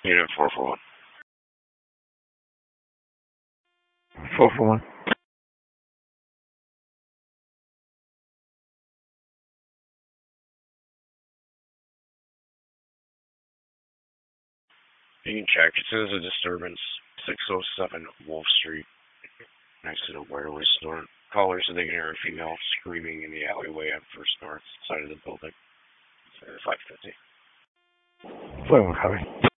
Unit 441. 441. You can check. It says a disturbance. 607 Wolf Street, next to the wireless store. Callers said they can hear a female screaming in the alleyway on First North side of the building. 550. Flight 1 copy.